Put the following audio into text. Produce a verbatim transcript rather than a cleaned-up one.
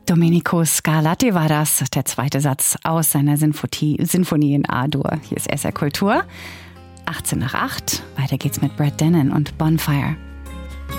Domenico Scarlatti war das, der zweite Satz aus seiner Sinfonie, Sinfonie in A-Dur. Hier ist S R Kultur. achtzehn nach acht. Weiter geht's mit Brad Dennen und Bonfire.